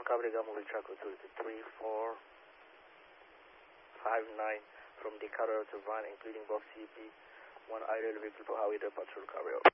Cabriga moving track authority 3459 from Decatur to Van, including box CP, one idle vehicle for highway patrol carrier.